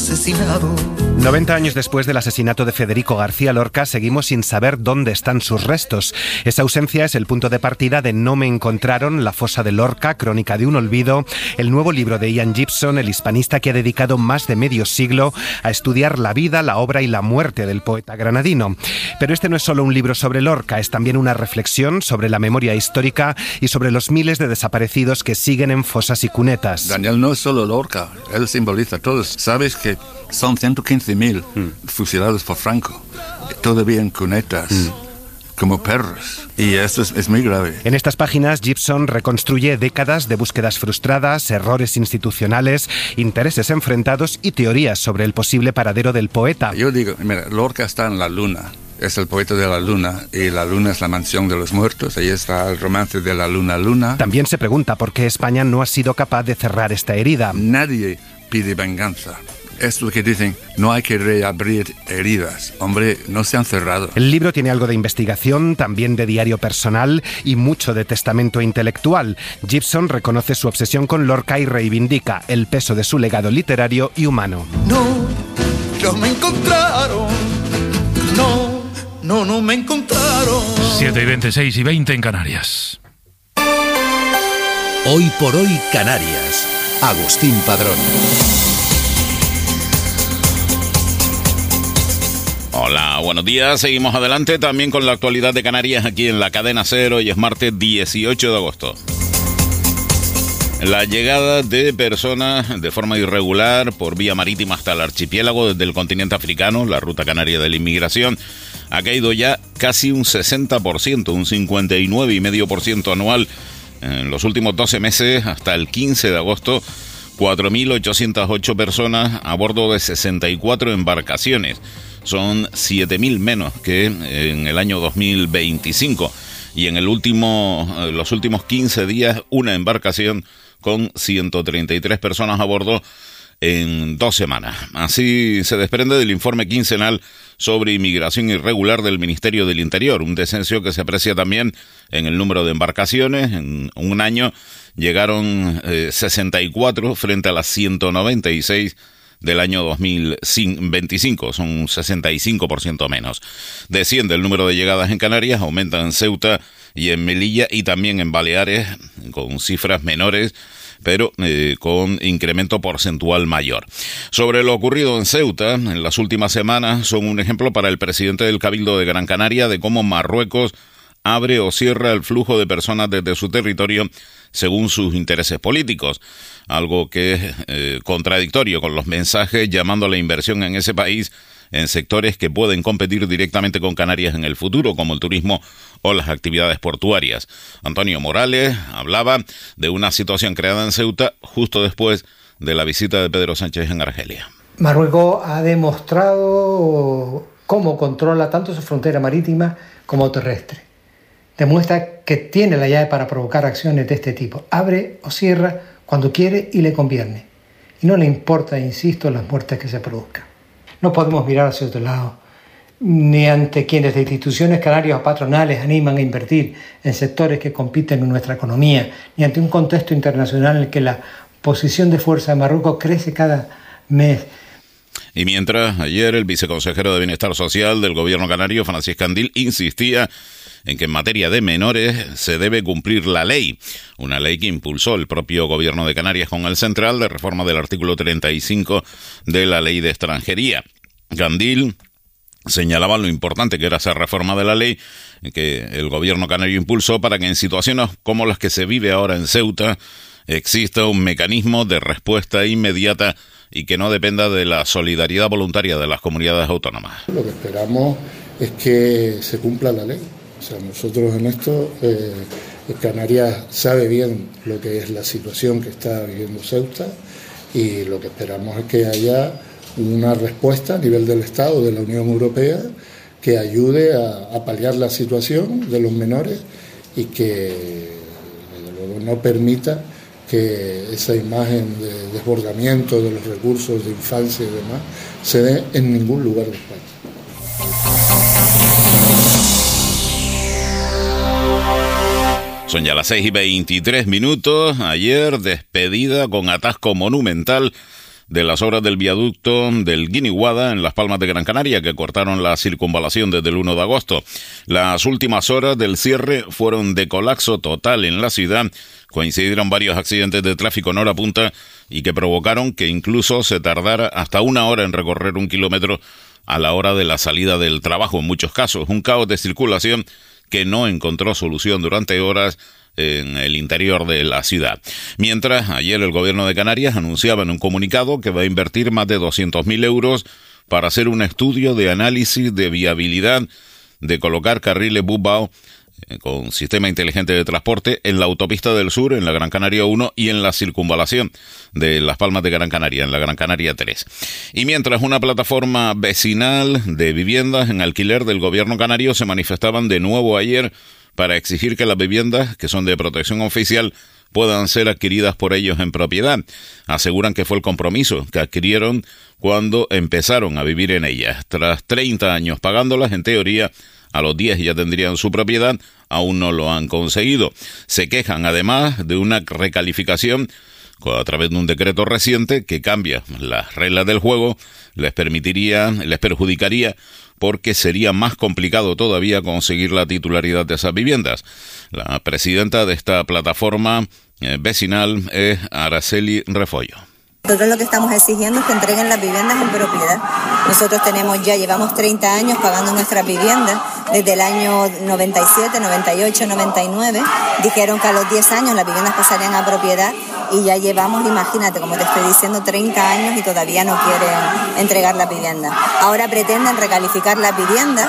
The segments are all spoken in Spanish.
asesinado. 90 años después del asesinato de Federico García Lorca, seguimos sin saber dónde están sus restos. Esa ausencia es el punto de partida de No me encontraron, La fosa de Lorca, crónica de un olvido, el nuevo libro de Ian Gibson, el hispanista que ha dedicado más de medio siglo a estudiar la vida, la obra y la muerte del poeta granadino. Pero este no es solo un libro sobre Lorca, es también una reflexión sobre la memoria histórica y sobre los miles de desaparecidos que siguen en fosas y cunetas. Daniel no es solo Lorca, él simboliza a todos. Sabes que son 115.000 fusilados por Franco, todavía en cunetas, como perros. Y esto es muy grave. En estas páginas, Gibson reconstruye décadas de búsquedas frustradas, errores institucionales, intereses enfrentados y teorías sobre el posible paradero del poeta. Yo digo, mira, Lorca está en la luna. Es el poeta de la luna, y la luna es la mansión de los muertos. Ahí está el romance de la luna. También se pregunta por qué España no ha sido capaz de cerrar esta herida. Nadie pide venganza. Es lo que dicen, no hay que reabrir heridas. Hombre, no se han cerrado. El libro tiene algo de investigación, también de diario personal y mucho de testamento intelectual. Gibson reconoce su obsesión con Lorca y reivindica el peso de su legado literario y humano. No me encontraron. No me encontraron. 7:26 y 20 en Canarias. Hoy por hoy Canarias. Agustín Padrón. Hola, buenos días. Seguimos adelante también con la actualidad de Canarias aquí en la Cadena Cero. Y es martes 18 de agosto. La llegada de personas de forma irregular por vía marítima hasta el archipiélago desde el continente africano, la ruta canaria de la inmigración, ha caído ya casi un 60%, un 59,5% anual. En los últimos 12 meses, hasta el 15 de agosto, 4.808 personas a bordo de 64 embarcaciones. Son 7.000 menos que en el año 2025. Y en los últimos 15 días, una embarcación con 133 personas a bordo en 2 semanas. Así se desprende del informe quincenal sobre inmigración irregular del Ministerio del Interior, un descenso que se aprecia también en el número de embarcaciones. En un año llegaron 64 frente a las 196 del año 2025, son un 65% menos. Desciende el número de llegadas en Canarias, aumenta en Ceuta y en Melilla y también en Baleares, con cifras menores, pero con incremento porcentual mayor. Sobre lo ocurrido en Ceuta en las últimas semanas, son un ejemplo para el presidente del Cabildo de Gran Canaria de cómo Marruecos abre o cierra el flujo de personas desde su territorio según sus intereses políticos, algo que es contradictorio con los mensajes llamando a la inversión en ese país en sectores que pueden competir directamente con Canarias en el futuro, como el turismo o las actividades portuarias. Antonio Morales hablaba de una situación creada en Ceuta justo después de la visita de Pedro Sánchez en Argelia. Marruecos ha demostrado cómo controla tanto su frontera marítima como terrestre. Demuestra que tiene la llave para provocar acciones de este tipo. Abre o cierra cuando quiere y le conviene. Y no le importa, insisto, las muertes que se produzcan. No podemos mirar hacia otro lado, ni ante quienes de instituciones canarias o patronales animan a invertir en sectores que compiten en nuestra economía, ni ante un contexto internacional en el que la posición de fuerza de Marruecos crece cada mes. Y mientras, ayer el viceconsejero de Bienestar Social del gobierno canario, Francis Candil, insistía en que en materia de menores se debe cumplir la ley, una ley que impulsó el propio gobierno de Canarias con el central de reforma del artículo 35 de la ley de extranjería. Candil señalaba lo importante que era esa reforma de la ley que el gobierno canario impulsó para que en situaciones como las que se vive ahora en Ceuta exista un mecanismo de respuesta inmediata y que no dependa de la solidaridad voluntaria de las comunidades autónomas. Lo que esperamos es que se cumpla la ley. O sea, nosotros en esto, Canarias sabe bien lo que es la situación que está viviendo Ceuta y lo que esperamos es que haya una respuesta a nivel del Estado, de la Unión Europea, que ayude a paliar la situación de los menores y que desde luego no permita que esa imagen de desbordamiento de los recursos de infancia y demás se dé en ningún lugar de España. Son ya las 6:23. Ayer, despedida con atasco monumental de las obras del viaducto del Guiniguada en Las Palmas de Gran Canaria, que cortaron la circunvalación desde el 1 de agosto. Las últimas horas del cierre fueron de colapso total en la ciudad. Coincidieron varios accidentes de tráfico en hora punta y que provocaron que incluso se tardara hasta 1 hora en recorrer 1 kilómetro a la hora de la salida del trabajo. En muchos casos, un caos de circulación que no encontró solución durante horas en el interior de la ciudad. Mientras, ayer el gobierno de Canarias anunciaba en un comunicado que va a invertir más de 200.000 euros para hacer un estudio de análisis de viabilidad de colocar carriles bus-vao con sistema inteligente de transporte en la autopista del sur, en la Gran Canaria 1 y en la circunvalación de Las Palmas de Gran Canaria, en la Gran Canaria 3. Y mientras, una plataforma vecinal de viviendas en alquiler del gobierno canario se manifestaban de nuevo ayer para exigir que las viviendas, que son de protección oficial, puedan ser adquiridas por ellos en propiedad. Aseguran que fue el compromiso que adquirieron cuando empezaron a vivir en ellas. Tras 30 años pagándolas, en teoría, a los 10 ya tendrían su propiedad, aún no lo han conseguido. Se quejan además de una recalificación a través de un decreto reciente que cambia las reglas del juego, les perjudicaría porque sería más complicado todavía conseguir la titularidad de esas viviendas. La presidenta de esta plataforma vecinal es Araceli Refollo. Nosotros lo que estamos exigiendo es que entreguen las viviendas en propiedad. Nosotros llevamos 30 años pagando nuestras viviendas, desde el año 97, 98, 99. Dijeron que a los 10 años las viviendas pasarían a propiedad y ya llevamos, imagínate, como te estoy diciendo, 30 años y todavía no quieren entregar las viviendas. Ahora pretenden recalificar las viviendas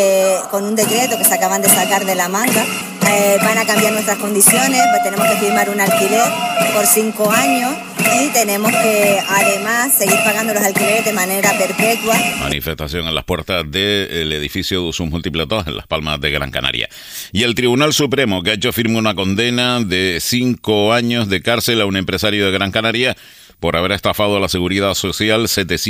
con un decreto que se acaban de sacar de la manga. Van a cambiar nuestras condiciones, pues tenemos que firmar un alquiler por 5 años y tenemos que además seguir pagando los alquileres de manera perpetua. Manifestación en las puertas del edificio de usos múltiples 2 en Las Palmas de Gran Canaria. Y el Tribunal Supremo, que ha hecho firme una condena de 5 años de cárcel a un empresario de Gran Canaria por haber estafado a la Seguridad Social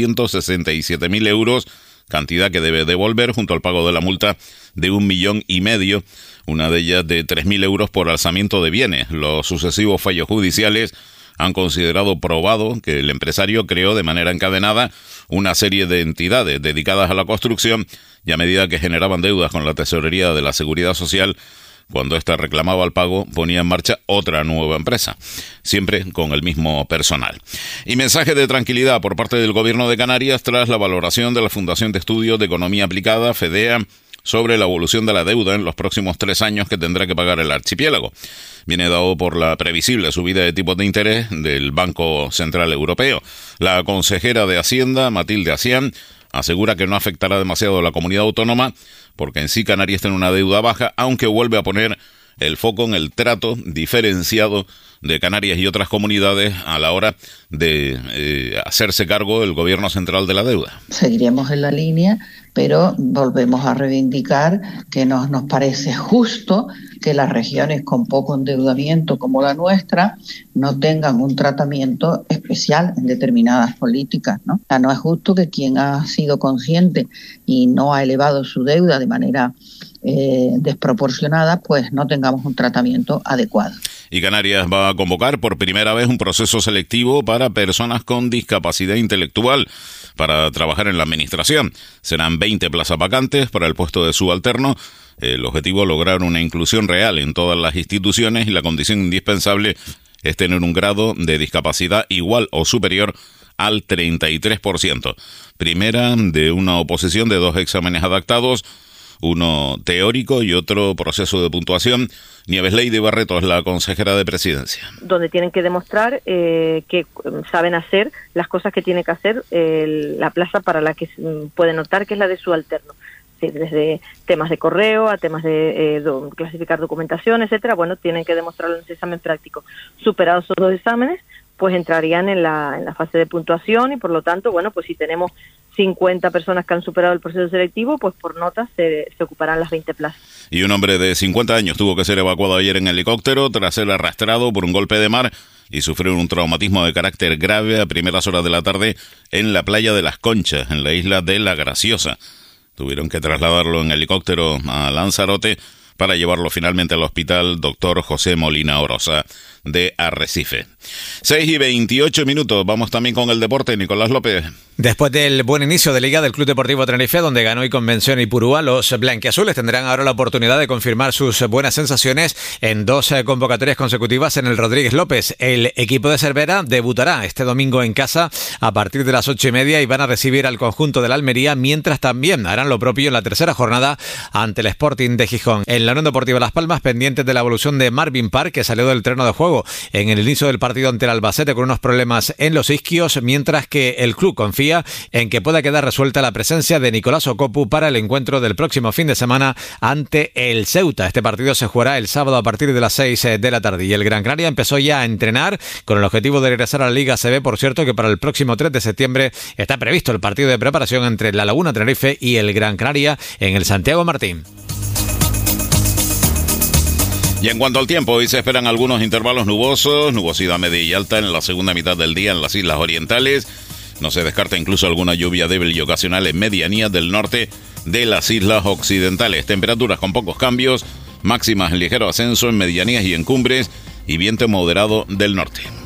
767.000 euros, cantidad que debe devolver junto al pago de la multa de 1,5 millones, una de ellas de 3.000 euros por alzamiento de bienes. Los sucesivos fallos judiciales han considerado probado que el empresario creó de manera encadenada una serie de entidades dedicadas a la construcción y a medida que generaban deudas con la tesorería de la Seguridad Social, cuando ésta reclamaba el pago, ponía en marcha otra nueva empresa, siempre con el mismo personal. Y mensaje de tranquilidad por parte del Gobierno de Canarias tras la valoración de la Fundación de Estudios de Economía Aplicada, FEDEA, sobre la evolución de la deuda en los próximos 3 años que tendrá que pagar el archipiélago. Viene dado por la previsible subida de tipos de interés del Banco Central Europeo. La consejera de Hacienda, Matilde Asián, asegura que no afectará demasiado a la comunidad autónoma porque en sí Canarias tiene una deuda baja, aunque vuelve a poner el foco en el trato diferenciado de Canarias y otras comunidades a la hora de hacerse cargo el gobierno central de la deuda. Seguiremos en la línea, pero volvemos a reivindicar que nos parece justo que las regiones con poco endeudamiento como la nuestra no tengan un tratamiento especial en determinadas políticas, ¿no? O sea, no es justo que quien ha sido consciente y no ha elevado su deuda de manera desproporcionada, pues no tengamos un tratamiento adecuado. Y Canarias va a convocar por primera vez un proceso selectivo para personas con discapacidad intelectual para trabajar en la administración. Serán 20 plazas vacantes para el puesto de subalterno. El objetivo es lograr una inclusión real en todas las instituciones y la condición indispensable es tener un grado de discapacidad igual o superior al 33%. Primera de una oposición de 2 exámenes adaptados, uno teórico y otro proceso de puntuación. Nieves Leyde Barreto es la consejera de Presidencia. Donde tienen que demostrar que saben hacer las cosas que tiene que hacer la plaza para la que pueden optar, que es la de subalterno. Sí, desde temas de correo a temas de clasificar documentación, etcétera. Bueno, tienen que demostrarlo en ese examen práctico. Superados esos 2 exámenes, pues entrarían en la fase de puntuación y por lo tanto, bueno, pues si tenemos 50 personas que han superado el proceso selectivo, pues por notas se ocuparán las 20 plazas. Y un hombre de 50 años tuvo que ser evacuado ayer en helicóptero tras ser arrastrado por un golpe de mar y sufrir un traumatismo de carácter grave a primeras horas de la tarde en la playa de Las Conchas, en la isla de La Graciosa. Tuvieron que trasladarlo en helicóptero a Lanzarote para llevarlo finalmente al hospital Dr. José Molina Orosa de Arrecife. 6:28, vamos también con el deporte. Nicolás López. Después del buen inicio de Liga del Club Deportivo Tenerife, donde ganó y convenció en Ipurúa, los blanquiazules tendrán ahora la oportunidad de confirmar sus buenas sensaciones en 2 convocatorias consecutivas en el Rodríguez López. El equipo de Cervera debutará este domingo en casa a partir de las 8:30 y van a recibir al conjunto de la Almería, mientras también harán lo propio en la tercera jornada ante el Sporting de Gijón. En la Unión Deportiva Las Palmas, pendientes de la evolución de Marvin Park, que salió del terreno de juego en el inicio del partido ante el Albacete con unos problemas en los isquios, mientras que el club confía en que pueda quedar resuelta la presencia de Nicolás Ocopu para el encuentro del próximo fin de semana ante el Ceuta. Este partido se jugará el sábado a partir de las 6 de la tarde y el Gran Canaria empezó ya a entrenar con el objetivo de regresar a la Liga ACB. Por cierto, que para el próximo 3 de septiembre está previsto el partido de preparación entre La Laguna Tenerife y el Gran Canaria en el Santiago Martín. Y en cuanto al tiempo, hoy se esperan algunos intervalos nubosos, nubosidad media y alta en la segunda mitad del día en las islas orientales. No se descarta incluso alguna lluvia débil y ocasional en medianías del norte de las islas occidentales. Temperaturas con pocos cambios, máximas en ligero ascenso en medianías y en cumbres y viento moderado del norte.